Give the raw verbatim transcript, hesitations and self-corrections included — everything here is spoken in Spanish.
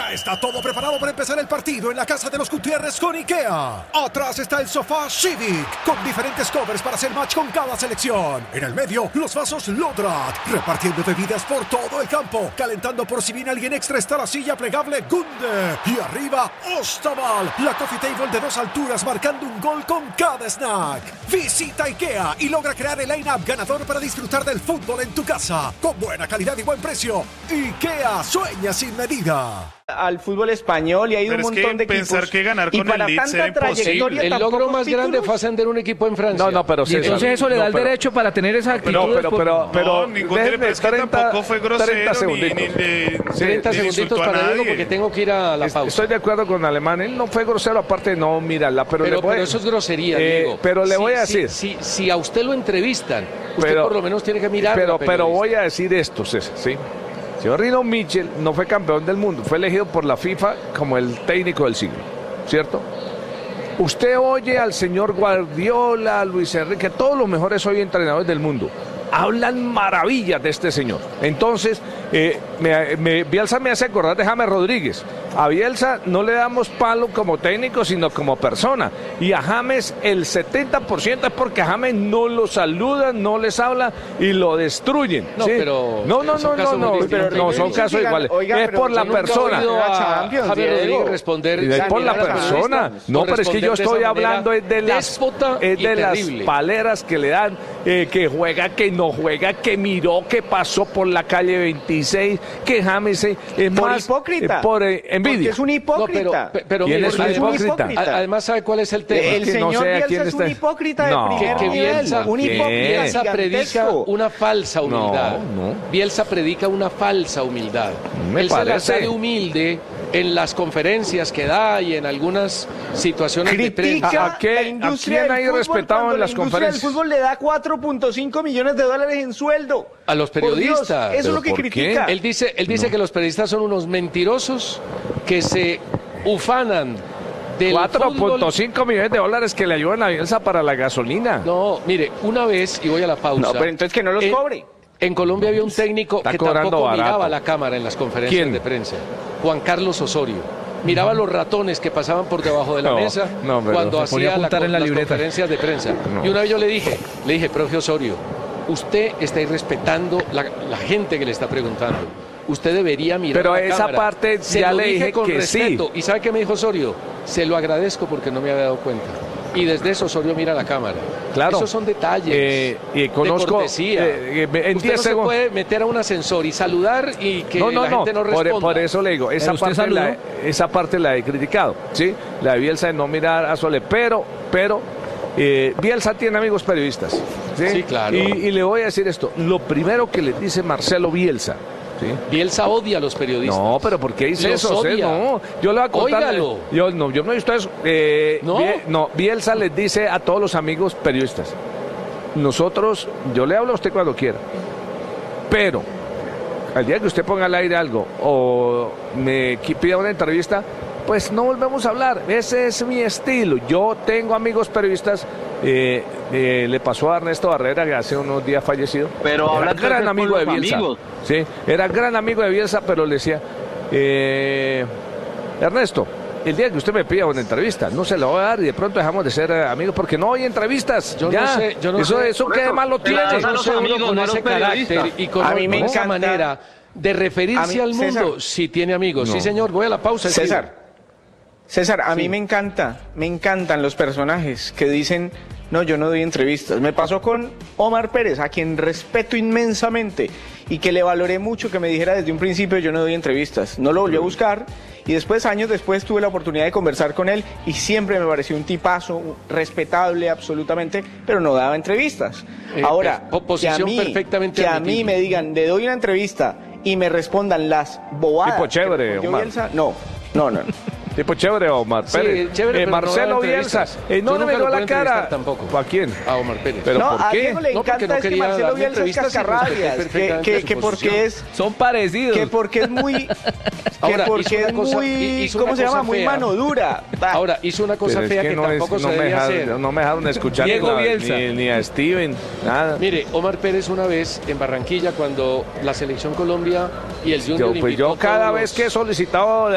Ya está todo preparado para empezar el partido en la casa de los Gutiérrez con IKEA. Atrás está el sofá Civic, con diferentes covers para hacer match con cada selección. En el medio, los vasos Lodrat, repartiendo bebidas por todo el campo. Calentando por si viene alguien extra está la silla plegable Gunde. Y arriba, Ostaval, la coffee table de dos alturas marcando un gol con cada snack. Visita IKEA y logra crear el line-up ganador para disfrutar del fútbol en tu casa. Con buena calidad y buen precio. IKEA sueña sin medida. Al fútbol español y hay un montón de equipos. Pensar que ganar y con para el Leeds tanta era imposible. trayectoria, El tan logro pocos más grande títulos. fue ascender un equipo en Francia. No, no, pero Y entonces eso le da no, el pero- derecho para tener esa actitud. Pero, pero, después. pero, pero, no, ningún déjenme pero es que treinta tampoco fue grosero treinta ni, segunditos. ni, le- Sí, treinta ni segunditos insultó a para Diego nadie. porque tengo que ir a la pausa. Estoy de acuerdo con Alemán, él no fue grosero, aparte de no mirarla, pero, Pero, le voy, pero eso es grosería, eh, Diego. Pero le Si- voy a si- decir, Si, si a usted lo entrevistan, usted Pero- por lo menos tiene que mirar. pero, pero voy a decir esto, César, ¿sí? Señor Rino Michel no fue campeón del mundo, fue elegido por la FIFA como el técnico del siglo, ¿cierto? Usted oye al señor Guardiola, a Luis Enrique, todos los mejores hoy entrenadores del mundo. Hablan maravillas de este señor. Entonces, eh, me, me- Bielsa me hace acordar de James Rodríguez. A Bielsa no le damos palo como técnico, sino como persona. Y a James el setenta por ciento es porque a James no lo saludan, no les habla y lo destruyen. No, ¿sí? pero no, no, son no, no, casos no, muy no, distintos. no, son Pero casos digan, iguales. oiga, Es pero por yo la nunca he persona. oído a a Champions, Javier Diego. Rodríguez responder. Y es por la Daniel, persona. No, pero es que yo responder de estoy esa manera hablando es de las, déspota es y de las terrible. paleras que le dan, eh, que juega, que no juega, que miró, que pasó por la calle veintiséis, que James eh, es Por más hipócrita. eh, por eh, Porque envidia. es un No, hipócrita. pero, pero ¿Quién mire, es un además, hipócrita? a- además, ¿sabe cuál es el tema? El que no señor sé a Bielsa quién es está- un hipócrita No. de primer que, que nivel. Bielsa, Un ¿Qué? hipócrita Bielsa predica gigantesco. una falsa humildad. No, no. Bielsa predica una falsa humildad. Me Él se la parece. sale humilde en las conferencias que da y en algunas situaciones de Critica prensa. ¿A qué- la a industria quién del hay fútbol respetado cuando en la las industria conferencias? del fútbol le da cuatro punto cinco millones de dólares en sueldo. A los Por Dios, periodistas. eso es ¿Pero lo que por qué? critica. Él dice, él dice que los periodistas son unos mentirosos que se ufanan del cuatro punto fútbol. cinco millones de dólares que le ayudan a Bielsa para la gasolina. No, mire, una vez, y voy a la pausa. No, pero entonces que no los en- cobre. En Colombia había un técnico Está que cobrando tampoco barato. miraba la cámara en las conferencias ¿Quién? de prensa. Juan Carlos Osorio. Miraba los ratones que pasaban por debajo de la No, mesa no, pero cuando se ponía a hacía la apuntar con- en la las libreta. conferencias de prensa. No. Y una vez yo le dije, le dije, profe Osorio, usted está irrespetando la, la gente que le está preguntando. Usted debería mirar Pero la esa cámara. parte Se ya lo le dije dije con que sí. respeto. ¿Y sabe qué me dijo Osorio? Se lo agradezco porque no me había dado cuenta. Y desde eso Osorio mira la cámara. Claro. Esos son detalles. Eh, y conozco, de cortesía. eh, eh, en Usted diez no se segundos. puede meter a un ascensor y saludar y que No, no, la no, gente no por, responda. por eso le digo, esa Pero usted parte, la, saludó. esa parte la he criticado, ¿sí? La de Bielsa de no mirar a Sole, pero, pero, eh, Bielsa tiene amigos periodistas, ¿sí? Sí, claro. Y, y le voy a decir esto, lo primero que le dice Marcelo Bielsa, ¿sí? Bielsa odia a los periodistas. No, pero ¿por qué dice Los eso? odia. No, yo le voy a contar. Óigalo. Yo no, yo no he visto eso. Eh, ¿No? Bie- no, Bielsa les dice a todos los amigos periodistas, nosotros, yo le hablo a usted cuando quiera, pero al día que usted ponga al aire algo o me qui- pida una entrevista, pues no volvemos a hablar. Ese es mi estilo. Yo tengo amigos periodistas. eh, eh, le pasó a Ernesto Barrera, que hace unos días fallecido. Pero era habla gran con amigo de los Bielsa. amigos. Sí, era gran amigo de Bielsa, pero le decía, eh, Ernesto, el día que usted me pida una entrevista, no se la voy a dar y de pronto dejamos de ser eh, amigos porque no hay entrevistas. Yo no ya, sé, yo no eso, sé. eso Por qué eso, de malo pero tiene. a Yo no los sé uno amigos, con no a los ese carácter periodistas. y con, A mí me con esa encanta- manera de referirse A mí, al mundo, César. si tiene amigos. No. Sí, señor, voy a la pausa. César, César, a Sí. mí me encanta, me encantan los personajes que dicen, no, yo no doy entrevistas. Me pasó con Omar Pérez, a quien respeto inmensamente y que le valoré mucho que me dijera desde un principio, yo no doy entrevistas. No lo volví a buscar y después, años después, tuve la oportunidad de conversar con él y siempre me pareció un tipazo, respetable absolutamente, pero no daba entrevistas. Eh, Ahora, po- que a posición mí, perfectamente que a mí admitible. me digan, le doy una entrevista y me respondan las bobadas. Tipo chévere, que respondió Omar. Bielsa, no, no, no. Tipo chévere, Omar Sí, Pérez. chévere, Eh, pero no Marcelo daba Bielsa. entrevistas. Eh, no Yo le nunca miró lo la pude cara. entrevistar tampoco. ¿A quién? A Omar Pérez. ¿Pero no, por a qué? Diego le No, porque encanta no es que quería Marcelo darme Bielsa es entrevistas y respeté cascarrabias, que, perfectamente que, su que porque posición. es Son parecidos. que porque es muy que Ahora, hizo porque una es cosa- muy hizo ¿cómo una se llama? cosa Muy fea. mano dura. Bah. Ahora, hizo una cosa Pero es fea que que, no es- tampoco no se me debía dejaron- hacer. No me dejaron escuchar Diego ni, la- Bielsa. ni, ni a Steven, nada. Mire, Omar Pérez una vez en Barranquilla cuando la selección Colombia y el Junior Yo, pues invitó yo a cada todos vez los- que he solicitado